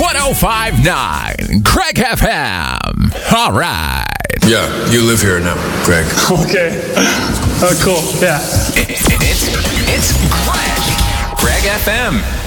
105.9 Craig FM. All right. Yeah, you live here now, Craig. Okay. Oh, cool. Yeah. It's Greg FM.